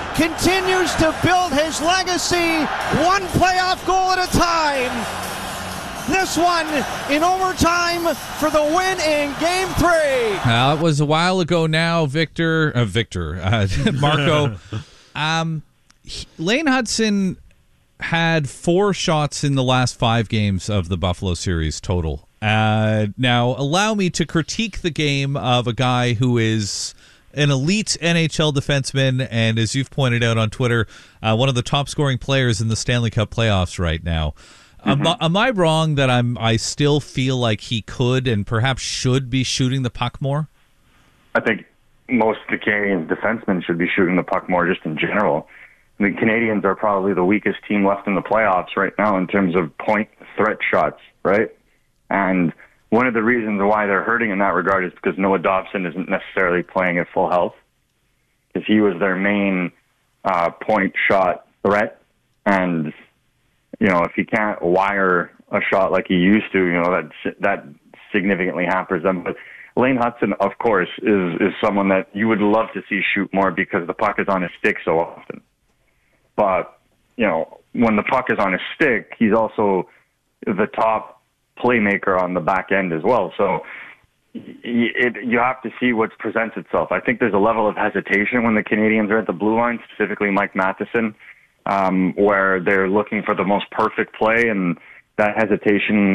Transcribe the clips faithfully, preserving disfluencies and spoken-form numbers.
continues to build his legacy one playoff goal at a time. This one in overtime for the win in Game three. Well, it was a while ago now, Victor. Uh, Victor. Uh, Marco. um, Lane Hutson had four shots in the last five games of the Buffalo series total. Uh, now, allow me to critique the game of a guy who is an elite N H L defenseman and, as you've pointed out on Twitter, uh, one of the top-scoring players in the Stanley Cup playoffs right now. Mm-hmm. Am, am I wrong that I'm? I still feel like he could and perhaps should be shooting the puck more? I think most of the Canadian defensemen should be shooting the puck more just in general. The Canadians are probably the weakest team left in the playoffs right now in terms of point threat shots, right? And one of the reasons why they're hurting in that regard is because Noah Dobson isn't necessarily playing at full health, because he was their main uh, point shot threat. And you know, if he can't wire a shot like he used to, you know, that that significantly hampers them. But Lane Hutson, of course, is is someone that you would love to see shoot more because the puck is on his stick so often. But, you know, when the puck is on his stick, he's also the top playmaker on the back end as well. So it, you have to see what presents itself. I think there's a level of hesitation when the Canadians are at the blue line, specifically Mike Matheson, Um, where they're looking for the most perfect play, and that hesitation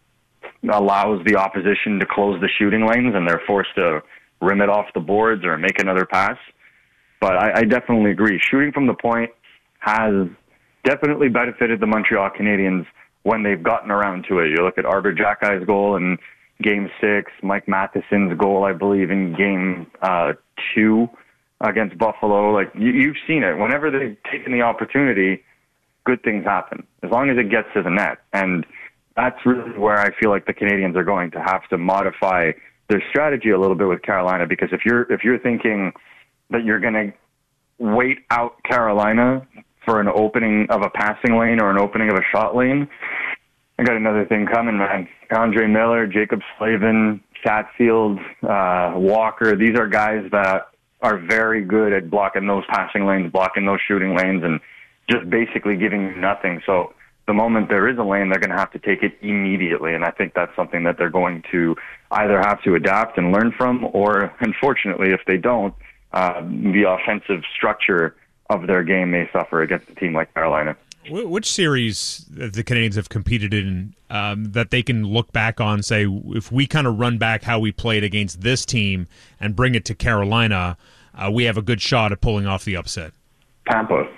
allows the opposition to close the shooting lanes, and they're forced to rim it off the boards or make another pass. But I, I definitely agree. Shooting from the point has definitely benefited the Montreal Canadiens when they've gotten around to it. You look at Arber Xhekaj's goal in Game six, Mike Matheson's goal, I believe, in Game uh, two, against Buffalo. Like, you, you've seen it. Whenever they've taken the opportunity, good things happen, as long as it gets to the net. And that's really where I feel like the Canadians are going to have to modify their strategy a little bit with Carolina, because if you're if you're thinking that you're going to wait out Carolina for an opening of a passing lane or an opening of a shot lane, I got another thing coming, man. Andre Miller, Jacob Slavin, Chatfield, uh, Walker, these are guys that are very good at blocking those passing lanes, blocking those shooting lanes, and just basically giving you nothing. So the moment there is a lane, they're going to have to take it immediately, and I think that's something that they're going to either have to adapt and learn from, or, unfortunately, if they don't, uh, the offensive structure of their game may suffer against a team like Carolina. Which series the Canadians have competed in um, that they can look back on and say, if we kind of run back how we played against this team and bring it to Carolina, uh, we have a good shot at pulling off the upset? Tampa.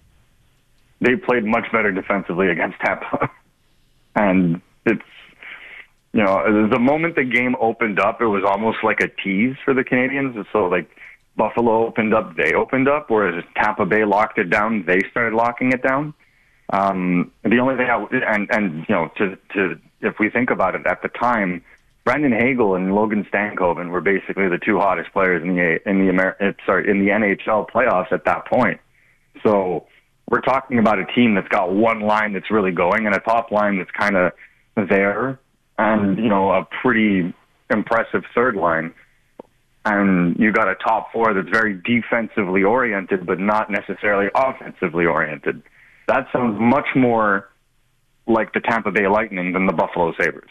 They played much better defensively against Tampa. And it's, you know, the moment the game opened up, it was almost like a tease for the Canadians. So, like, Buffalo opened up, they opened up, whereas Tampa Bay locked it down, they started locking it down. Um, the only thing I w- and and you know to to if we think about it, at the time, Brandon Hagel and Logan Stankoven were basically the two hottest players in the in the Amer- sorry in the N H L playoffs at that point. So we're talking about a team that's got one line that's really going and a top line that's kind of there, and you know a pretty impressive third line. And you got a top four that's very defensively oriented, but not necessarily offensively oriented. That sounds much more like the Tampa Bay Lightning than the Buffalo Sabres.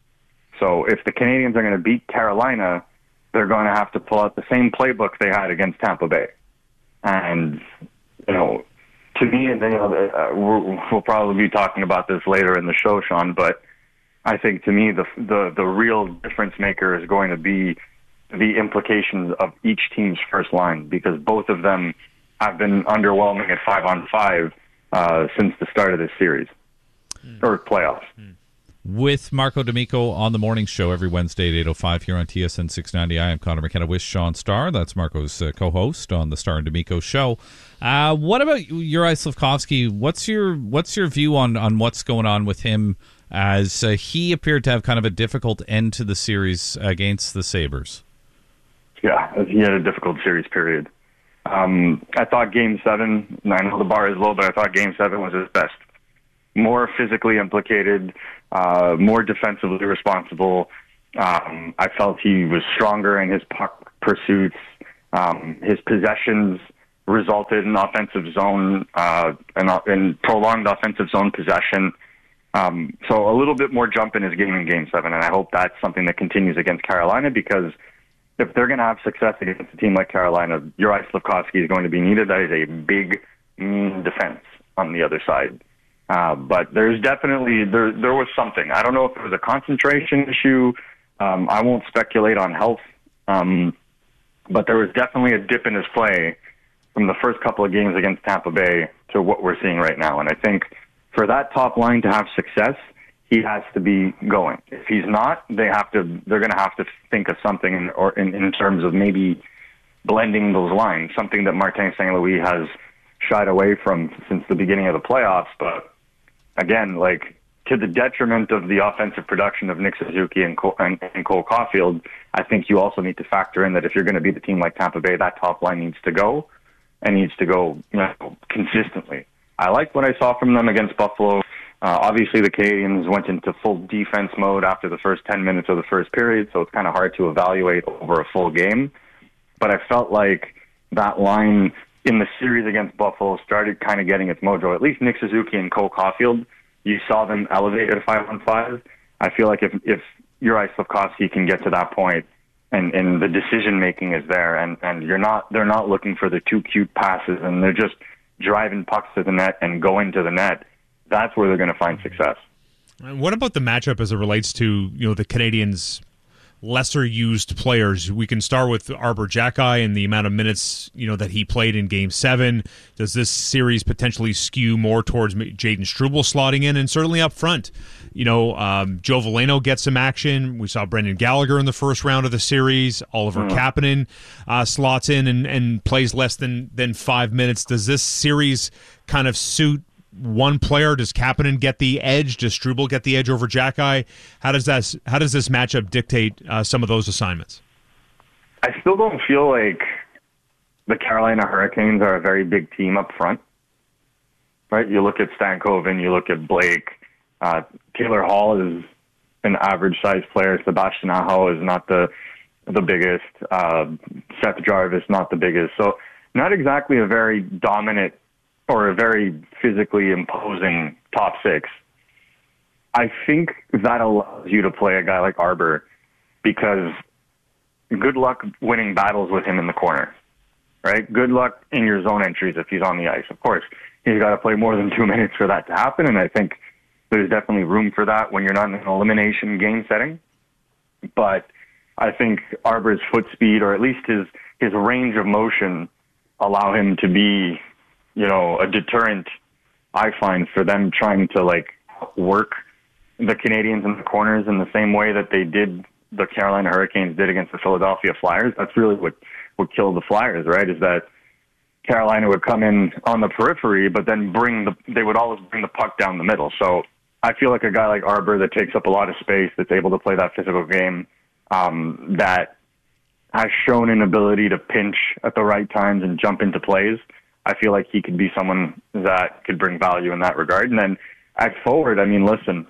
So if the Canadians are going to beat Carolina, they're going to have to pull out the same playbook they had against Tampa Bay. And, you know, to me, and you know, uh, we'll, we'll probably be talking about this later in the show, Sean, but I think to me the the, the real difference maker is going to be the implications of each team's first line, because both of them have been underwhelming at five on five uh, since the start of this series mm. or playoffs. Mm. With Marco D'Amico on the morning show every Wednesday at eight oh five here on T S N six ninety. I am Connor McKenna with Sean Starr. That's Marco's uh, co-host on the Starr and D'Amico show. Uh, what about Juraj Slafkovsky? What's your what's your view on, on what's going on with him, as uh, he appeared to have kind of a difficult end to the series against the Sabres? Yeah, he had a difficult series period. Um, I thought Game seven, I know the bar is low, but I thought Game seven was his best. More physically implicated, uh, more defensively responsible. Um, I felt he was stronger in his puck pursuits. Um, his possessions resulted in offensive zone uh, and, and prolonged offensive zone possession. Um, so a little bit more jump in his game in Game seven, and I hope that's something that continues against Carolina, because if they're going to have success against a team like Carolina, Juraj Slafkovsky is going to be needed. That is a big, mean defense on the other side. Uh, but there's definitely, there there was something. I don't know if it was a concentration issue. Um, I won't speculate on health. Um, but there was definitely a dip in his play from the first couple of games against Tampa Bay to what we're seeing right now. And I think for that top line to have success, he has to be going. If he's not, they have to. They're going to have to think of something, in, or in, in terms of maybe blending those lines. Something that Martin Saint Louis has shied away from since the beginning of the playoffs. But again, like to the detriment of the offensive production of Nick Suzuki and Cole, and, and Cole Caulfield, I think you also need to factor in that if you're going to beat a team like Tampa Bay, that top line needs to go and needs to go, you know, consistently. I like what I saw from them against Buffalo. Uh, obviously, the Canadians went into full defense mode after the first ten minutes of the first period, so it's kind of hard to evaluate over a full game. But I felt like that line in the series against Buffalo started kind of getting its mojo. At least Nick Suzuki and Cole Caulfield, you saw them elevate at a five on five. I feel like if if Juraj Slafkovsky can get to that point, and, and the decision making is there, and, and you're not they're not looking for the two cute passes, and they're just driving pucks to the net and going to the net, that's where they're going to find success. What about the matchup as it relates to, you know, the Canadians' lesser used players? We can start with Arber Xhekaj and the amount of minutes, you know, that he played in Game Seven. Does this series potentially skew more towards Jayden Struble slotting in? And certainly up front, you know, um, Joe Veleno gets some action. We saw Brendan Gallagher in the first round of the series. Oliver mm. Kapanen uh, slots in and, and plays less than than five minutes. Does this series kind of suit one player? Does Kapanen get the edge? Does Struble get the edge over Xhekaj? How does that? How does this matchup dictate uh, some of those assignments? I still don't feel like the Carolina Hurricanes are a very big team up front. Right? You look at Stankoven, you look at Blake. Uh, Taylor Hall is an average-sized player. Sebastian Aho is not the the biggest. Uh, Seth Jarvis not the biggest. So not exactly a very dominant or a very physically imposing top six. I think that allows you to play a guy like Arber, because good luck winning battles with him in the corner, right? Good luck in your zone entries if he's on the ice. Of course, he's got to play more than two minutes for that to happen, and I think there's definitely room for that when you're not in an elimination game setting. But I think Arber's foot speed, or at least his, his range of motion, allow him to be, you know, a deterrent, I find, for them trying to, like, work the Canadians in the corners in the same way that they did, the Carolina Hurricanes did against the Philadelphia Flyers. That's really what, what killed the Flyers, right, is that Carolina would come in on the periphery, but then bring the, they would always bring the puck down the middle. So I feel like a guy like Arber that takes up a lot of space, that's able to play that physical game, um, that has shown an ability to pinch at the right times and jump into plays, I feel like he could be someone that could bring value in that regard. And then at forward, I mean, listen,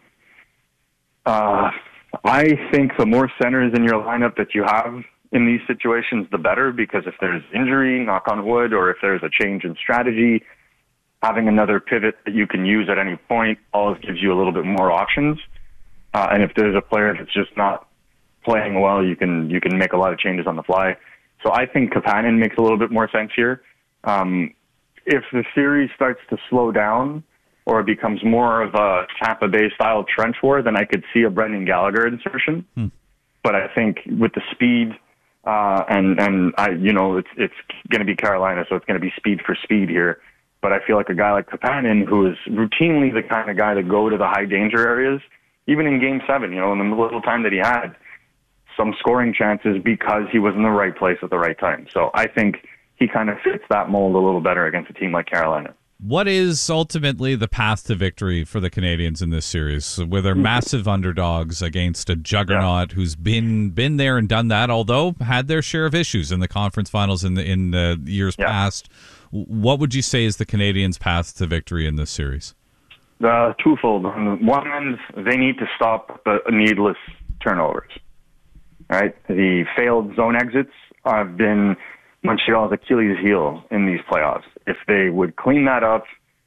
uh, I think the more centers in your lineup that you have in these situations, the better, because if there's injury, knock on wood, or if there's a change in strategy, having another pivot that you can use at any point always gives you a little bit more options. Uh, and if there's a player that's just not playing well, you can you can make a lot of changes on the fly. So I think Kapanen makes a little bit more sense here. Um, if the series starts to slow down or it becomes more of a Tampa Bay style trench war, then I could see a Brendan Gallagher insertion. Hmm. But I think with the speed uh, and and I you know it's it's going to be Carolina, so it's going to be speed for speed here. But I feel like a guy like Kapanen, who is routinely the kind of guy to go to the high danger areas, even in Game Seven, you know, in the little time that he had, some scoring chances because he was in the right place at the right time. So I think he kind of fits that mold a little better against a team like Carolina. What is ultimately the path to victory for the Canadians in this series, where they're massive underdogs against a juggernaut yeah. who's been been there and done that, although had their share of issues in the conference finals in the in the years yeah. past? What would you say is the Canadians' path to victory in this series? Uh, twofold. On one end, they need to stop the needless turnovers. Right, the failed zone exits have been Montreal's Achilles heel in these playoffs. If they would clean that up,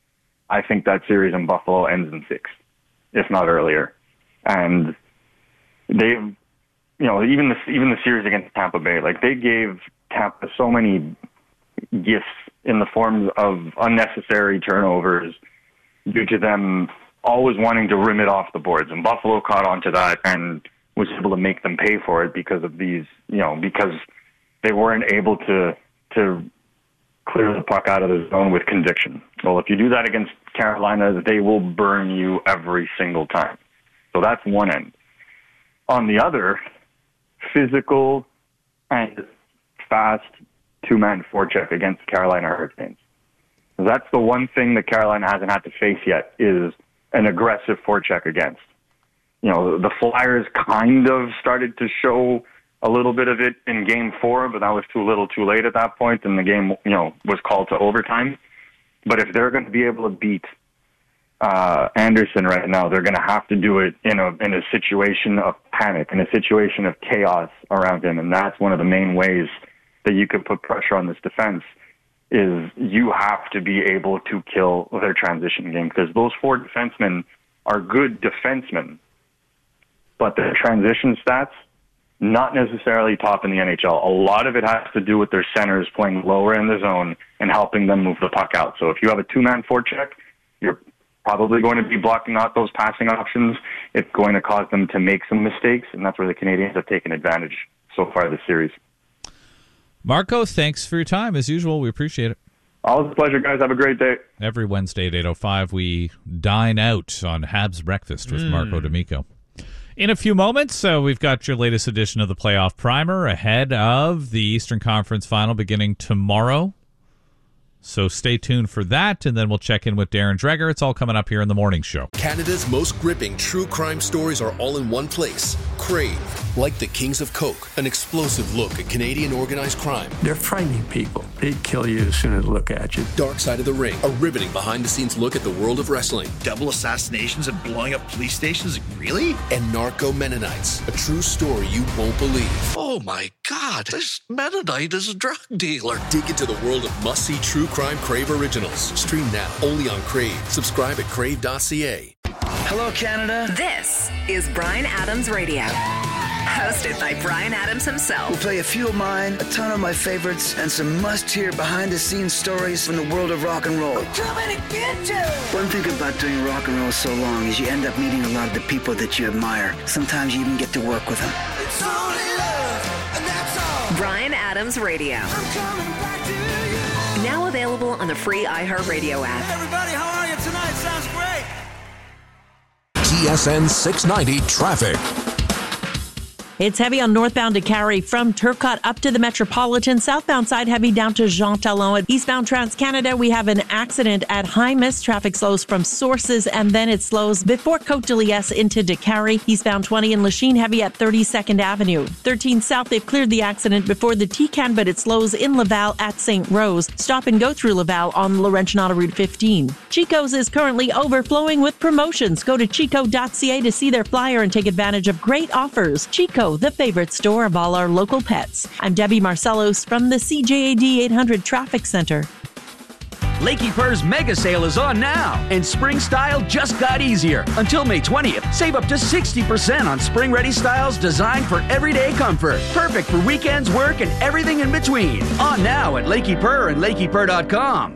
I think that series in Buffalo ends in six, if not earlier. And they've, you know, even the even the series against Tampa Bay, like they gave Tampa so many gifts in the forms of unnecessary turnovers due to them always wanting to rim it off the boards. And Buffalo caught on to that and was able to make them pay for it because of these, you know, because they weren't able to to clear the puck out of the zone with conviction. Well, if you do that against Carolina, they will burn you every single time. So that's one end. On the other, physical and fast two-man forecheck against Carolina Hurricanes. That's the one thing that Carolina hasn't had to face yet, is an aggressive forecheck against. You know, the Flyers kind of started to show a little bit of it in game four, but that was too little too late at that point, and the game, you know, was called to overtime. But if they're going to be able to beat uh, Anderson right now, they're going to have to do it in a in a situation of panic, in a situation of chaos around him, and that's one of the main ways that you could put pressure on this defense, is you have to be able to kill their transition game, because those four defensemen are good defensemen, but their transition stats, not necessarily top in the N H L. A lot of it has to do with their centers playing lower in the zone and helping them move the puck out. So if you have a two-man forecheck, you're probably going to be blocking out those passing options. It's going to cause them to make some mistakes, and that's where the Canadiens have taken advantage so far this series. Marco, thanks for your time. As usual, we appreciate it. Always a pleasure, guys. Have a great day. Every Wednesday at eight oh five, we dine out on Habs Breakfast with mm. Marco D'Amico. In a few moments, uh, we've got your latest edition of the Playoff Primer ahead of the Eastern Conference Final beginning tomorrow. So stay tuned for that, and then we'll check in with Darren Dreger. It's all coming up here in the morning show. Canada's most gripping true crime stories are all in one place. Crave. Like the Kings of Coke, an explosive look at Canadian organized crime. They're frightening people. They'd kill you as soon as they look at you. Dark Side of the Ring, a riveting behind-the-scenes look at the world of wrestling. Double assassinations and blowing up police stations? Really? And Narco Mennonites, a true story you won't believe. Oh my God, this Mennonite is a drug dealer. Dig into the world of must-see true crime Crave originals. Stream now, only on Crave. Subscribe at crave dot c a. Hello, Canada. This is Bryan Adams Radio. Hosted by Bryan Adams himself. We'll play a few of mine, a ton of my favorites, and some must-hear behind-the-scenes stories from the world of rock and roll. We're coming to get you! One thing about doing rock and roll so long is you end up meeting a lot of the people that you admire. Sometimes you even get to work with them. It's only love, and that's all. Bryan Adams Radio. I'm coming back to you. Now available on the free iHeartRadio app. Hey everybody, how are you tonight? Sounds great. T S N six ninety Traffic. It's heavy on northbound to Cary from Turcotte up to the Metropolitan. Southbound side heavy down to Jean Talon. Eastbound Trans-Canada, we have an accident at High Miss. Traffic slows from Sources, and then it slows before Côte de Liesse into DeCary. Eastbound twenty in Lachine, heavy at thirty-second Avenue. thirteen South, they've cleared the accident before the T-Can, but it slows in Laval at Saint Rose. Stop and go through Laval on Laurentian Route fifteen. Chico's is currently overflowing with promotions. Go to chico dot c a to see their flyer and take advantage of great offers. Chico, the favorite store of all our local pets. I'm Debbie Marcellos from the C J A D eight hundred Traffic Center. Lakey Purr's mega sale is on now, and spring style just got easier. Until May twentieth, save up to sixty percent on spring-ready styles designed for everyday comfort. Perfect for weekends, work, and everything in between. On now at Lakey Purr and lakey purr dot com.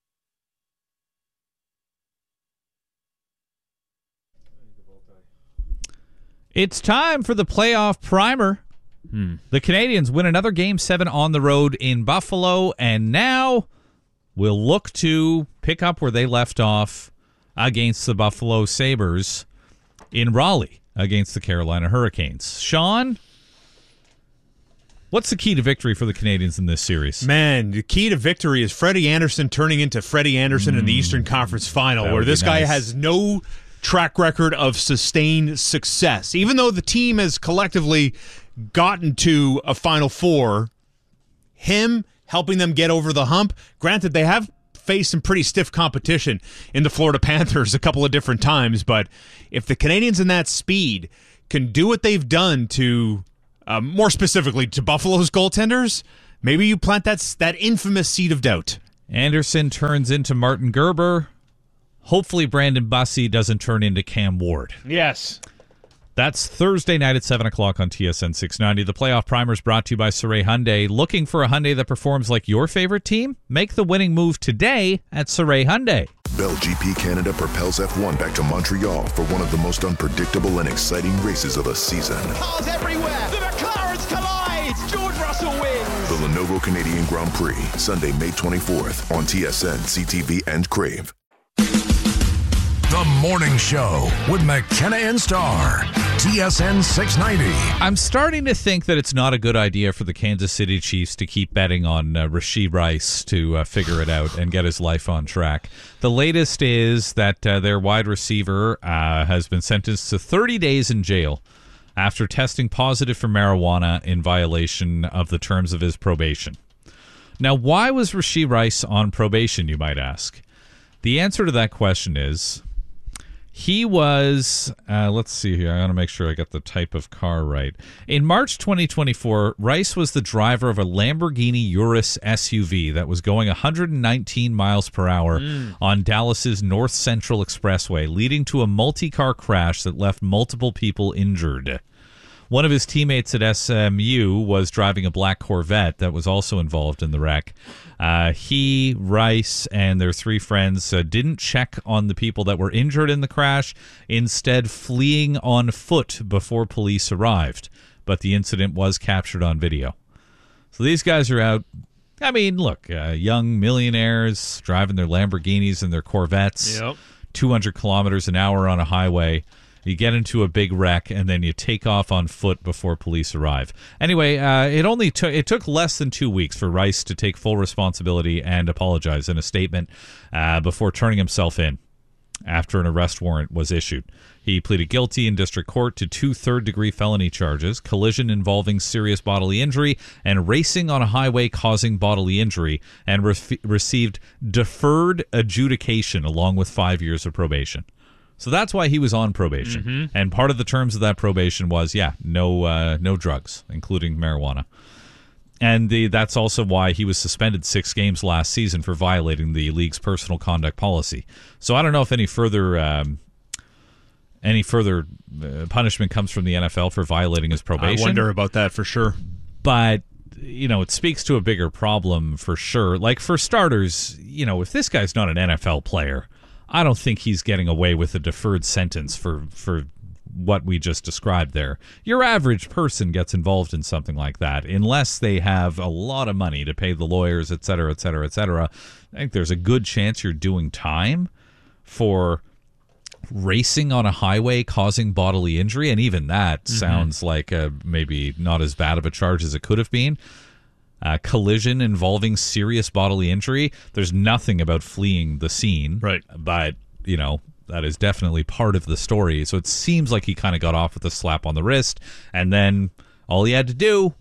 It's time for the playoff primer. Hmm. The Canadiens win another Game seven on the road in Buffalo, and now we'll look to pick up where they left off against the Buffalo Sabres in Raleigh against the Carolina Hurricanes. Sean, what's the key to victory for the Canadiens in this series? Man, the key to victory is Freddie Anderson turning into Freddie Anderson mm. in the Eastern Conference Final, where this nice. guy has no track record of sustained success. Even though the team has collectively gotten to a Final Four, him helping them get over the hump, granted they have faced some pretty stiff competition in the Florida Panthers a couple of different times, but if the Canadiens in that speed can do what they've done to, uh, more specifically to Buffalo's goaltenders, maybe you plant that that infamous seed of doubt. Anderson turns into Martin Gerber. Hopefully Brandon Bussey doesn't turn into Cam Ward. Yes. That's Thursday night at seven o'clock on T S N six ninety. The Playoff Primer is brought to you by Saray Hyundai. Looking for a Hyundai that performs like your favorite team? Make the winning move today at Saray Hyundai. Bell G P Canada propels F one back to Montreal for one of the most unpredictable and exciting races of the season. Cars everywhere. The McLarens collide. George Russell wins. The Lenovo Canadian Grand Prix, Sunday, May twenty-fourth on T S N, C T V, and Crave. The Morning Show with McKenna and Starr. T S N six ninety. I'm starting to think that it's not a good idea for the Kansas City Chiefs to keep betting on uh, Rashee Rice to uh, figure it out and get his life on track. The latest is that uh, their wide receiver uh, has been sentenced to thirty days in jail after testing positive for marijuana in violation of the terms of his probation. Now, why was Rashee Rice on probation, you might ask? The answer to that question is... He was, uh, let's see here, I want to make sure I got the type of car right. In March twenty twenty-four, Rice was the driver of a Lamborghini Urus S U V that was going one hundred nineteen miles per hour mm. on Dallas's North Central Expressway, leading to a multi-car crash that left multiple people injured. One of his teammates at S M U was driving a black Corvette that was also involved in the wreck. Uh, he, Rice, and their three friends uh, didn't check on the people that were injured in the crash, instead fleeing on foot before police arrived. But the incident was captured on video. So these guys are out. I mean, look, uh, young millionaires driving their Lamborghinis and their Corvettes, yep. two hundred kilometers an hour on a highway. You get into a big wreck, and then you take off on foot before police arrive. Anyway, uh, it only took it took less than two weeks for Rice to take full responsibility and apologize in a statement uh, before turning himself in after an arrest warrant was issued. He pleaded guilty in district court to two third-degree felony charges, collision involving serious bodily injury, and racing on a highway causing bodily injury, and re- received deferred adjudication along with five years of probation. So that's why he was on probation. Mm-hmm. And part of the terms of that probation was, yeah, no uh, no drugs, including marijuana. And the, that's also why he was suspended six games last season for violating the league's personal conduct policy. So I don't know if any further um, any further uh, punishment comes from the N F L for violating his probation. I wonder about that for sure. But, you know, it speaks to a bigger problem for sure. Like, for starters, you know, if this guy's not an N F L player, I don't think he's getting away with a deferred sentence for, for what we just described there. Your average person gets involved in something like that unless they have a lot of money to pay the lawyers, et cetera, et cetera, et cetera. I think there's a good chance you're doing time for racing on a highway causing bodily injury, and even that mm-hmm. sounds like a, maybe not as bad of a charge as it could have been. Uh, collision involving serious bodily injury. There's nothing about fleeing the scene. Right. But, you know, that is definitely part of the story. So it seems like he kind of got off with a slap on the wrist, and then all he had to do,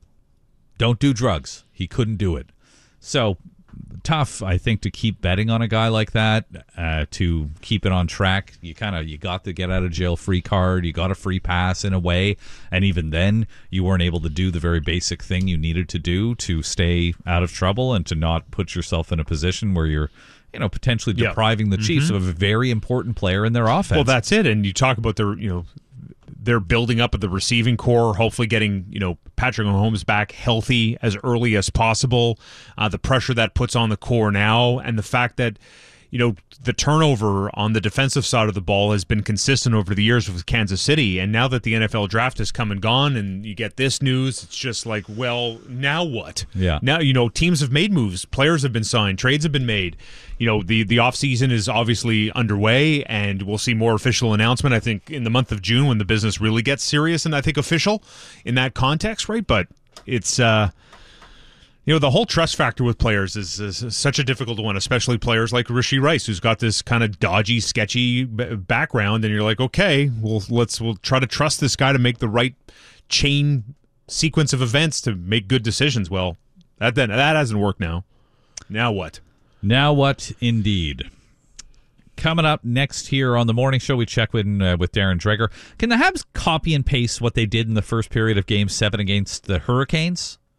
don't do drugs. He couldn't do it. So tough, I think, to keep betting on a guy like that, uh, to keep it on track. You kind of, you got the get out of jail free card. You got a free pass in a way. And even then, you weren't able to do the very basic thing you needed to do to stay out of trouble and to not put yourself in a position where you're, you know, potentially depriving yeah. the Chiefs mm-hmm. of a very important player in their offense. Well, that's it. And you talk about their, you know, they're building up at the receiving core, hopefully getting, you know, Patrick Mahomes back healthy as early as possible. Uh, the pressure that puts on the core now, and the fact that, you know, the turnover on the defensive side of the ball has been consistent over the years with Kansas City. And now that the N F L draft has come and gone and you get this news, it's just like, well, now what? Yeah. Now, you know, teams have made moves. Players have been signed. Trades have been made. You know, the, the offseason is obviously underway, and we'll see more official announcement, I think, in the month of June when the business really gets serious and I think official in that context, right? But it's... uh You know, the whole trust factor with players is, is such a difficult one, especially players like Rashee Rice, who's got this kind of dodgy, sketchy b- background, and you're like, okay, well, let's we'll try to trust this guy to make the right chain sequence of events to make good decisions. Well, that then that hasn't worked now. Now what? Now what, indeed. Coming up next here on the morning show, we check in uh, with Darren Dreger. Can the Habs copy and paste what they did in the first period of Game Seven against the Hurricanes?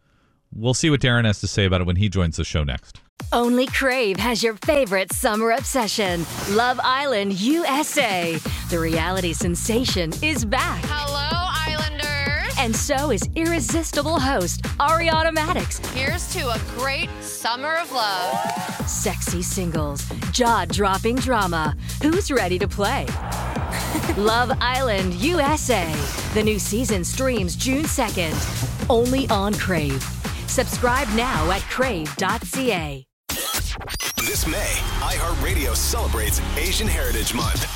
we'll see what Darren has to say about it when he joins the show next. Only Crave has your favorite summer obsession, Love Island U S A. The reality sensation is back. Hello, Islanders. And so is irresistible host Ariana Madix. Here's to a great summer of love. Sexy singles, jaw-dropping drama. Who's ready to play? Love Island U S A. The new season streams June second. Only on Crave. Subscribe now at crave dot c a. This May, iHeartRadio celebrates Asian Heritage Month.